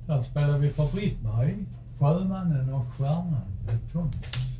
Där spelar vi för Britt-Marie, Sjömannen och Stjärnan, The Toms.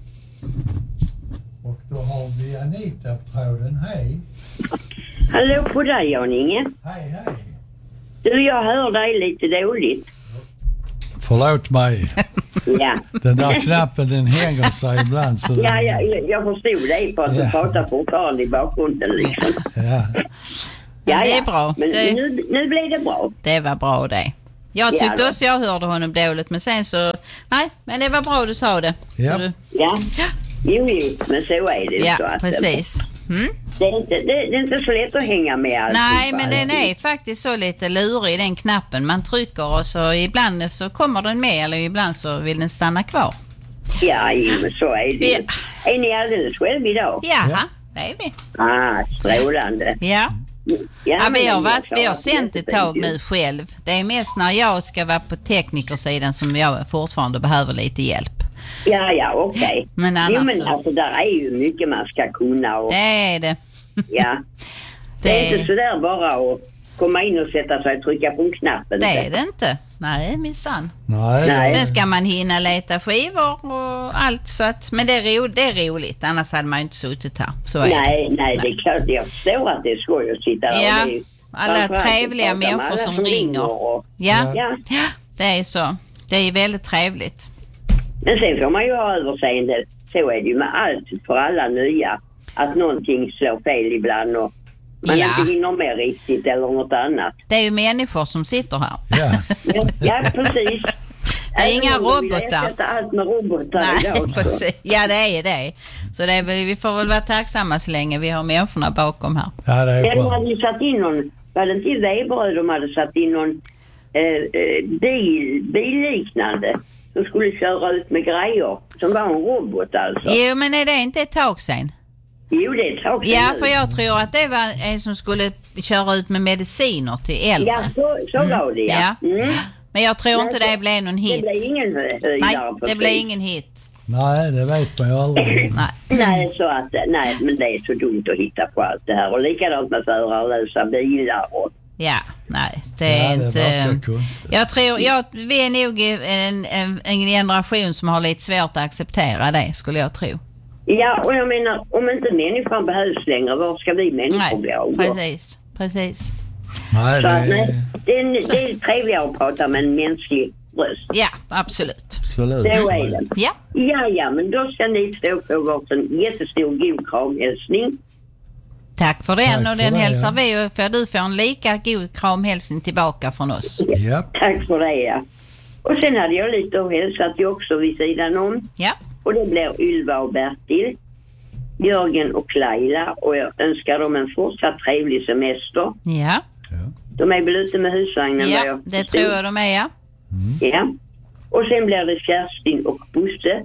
Och då har vi Anita på tråden, hej. Hallå på dig, Jan-Inge. Hej. Du, jag hör dig lite dåligt. Förlåt mig. Ja. Den där knappen, den hänger sig ibland. Så Ja, jag förstod det på att du pratar fortfarande i bakgrunden liksom. Ja. Det är bra. Men nu blev det bra. Det var bra det. Jag tyckte också jag hörde honom dåligt, men sen så... Nej, men det var bra du sa det. Ja. Ja. Jo, men så är det. Ja, så att, precis. Det är inte så lätt att hänga med allt. Nej, men den är faktiskt så lite lurig, den knappen. Man trycker och så ibland så kommer den med, eller ibland så vill den stanna kvar. Ja, men så är det. Ja. Är ni alldeles själv idag? Ja, det är vi. Strålande. Ja. Ja, vi har sänt ett tag nu. nu själv. Det är mest när jag ska vara på teknikersidan som jag fortfarande behöver lite hjälp. Ja, okej. Men annars så... alltså där är ju mycket man ska kunna. Och, Det är det. Ja. Det är inte sådär bara att komma in och sätta sig och trycka på knappen. Det är det inte. Nej, minsann. Nej. Sen ska man hinna leta skivor och allt så att... Men det är roligt, annars hade man ju inte suttit här. Så är Nej, det är klart. Jag förstår att det är skoj att sitta där. Ja, och det är, alla trevliga människor som ringer. Och, ja, det är så. Det är väldigt trevligt. Men sen får man ju ha överseende. Så är det ju med allt för alla nya. Att någonting slår fel ibland och man inte hinner med riktigt eller något annat. Det är ju människor som sitter här. Ja, precis. Det är inga robotar. Jag allt med robotar. Nej, precis. Ja, det är det. Så det är, vi får väl vara tacksamma så länge vi har människorna bakom här. Ja, det är bra. De hade satt in någon, var det inte Weberöd, de hade satt in någon billiknande som skulle köra ut med grejer som var en robot alltså. Jo, men är det inte ett tag sedan? Jo, det är ett tag sedan. Ja, för jag tror att det var en som skulle köra ut med mediciner till äldre. Ja, så var det, ja. Men jag tror inte det blev någon hit. Det blev ingen höjdare. Nej, det blev ingen hit. Nej, det vet man ju aldrig. Nej, så att, men det är så dumt att hitta på allt det här. Och likadant med förarlösa bilar. Och... Ja, nej, det är inte... Jag tror, vi är nog en generation som har lite svårt att acceptera det, skulle jag tro. Ja, och jag menar, om inte människan behövs längre, var ska vi människor bli av? Precis. Nej, det är trevligare att prata med en mänsklig röst. Ja, absolut. Så är det. Ja. Ja, men då ska ni stå på varsin jättestor god kramhälsning. Tack för den, och den hälsar vi, och för du får en lika god kramhälsning tillbaka från oss. Ja. Tack för det, ja. Och sen hade jag lite att hälsa till också vid sidan om. Ja. Och det blir Ylva och Bertil, Jörgen och Laila, och jag önskar dem en fortsatt trevlig semester. Ja. De är väl ute med husvagnen. Ja, det tror jag de är, ja. Ja. Och sen blir det Kerstin och Bosse.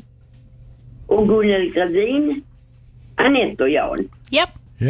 Och Gunnel Gradin, Anette och Jan. Ja.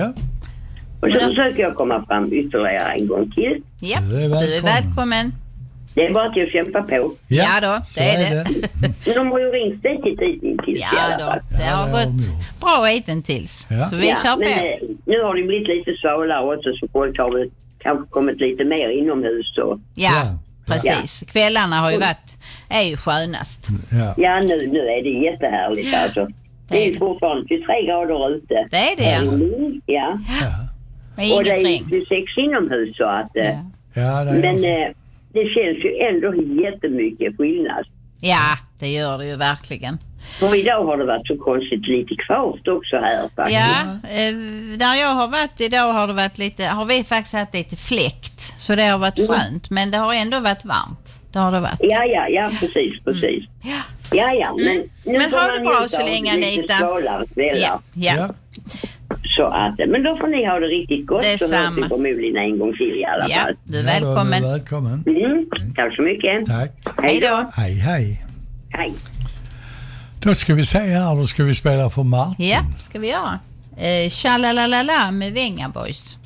Och så försöker jag komma fram ytterligare en gång till. Ja, du är välkommen. Det är bara att jag kämpar på. Ja då, det är det. De har ju ringt dig hittills. Ja då, det har gått bra hittills. Ja. Så vi kör på. Nu har det blivit lite svalare också, så folk har väl kanske kommit lite mer inomhus. Så. Ja, precis. Ja. Kvällarna har ju är ju skönast. Ja, nu är det jättehärligt alltså. Det är fortfarande 23 grader ute. Det är det, ja. Och det är 26 inomhus, så att... Men det känns ju ändå jättemycket skillnad. Ja, det gör det ju verkligen. Och idag har det varit så konstigt lite kvart också här faktiskt. Ja, där jag har varit idag har vi faktiskt haft lite fläkt. Så det har varit skönt, men det har ändå varit varmt. Det har det varit. Ja, precis. Ja, men ha det bra så länge, Anita. Ja. Så att, men då får ni ha det riktigt gott. Så hörs vi förmodligen en gång till i alla fall. Ja, du är välkommen. Du är välkommen. Tack så mycket. Tack. Hej då. Hej. Då ska vi se här, då ska vi spela för Martin. Ja, ska vi göra. Tjalalalala med Venga Boys.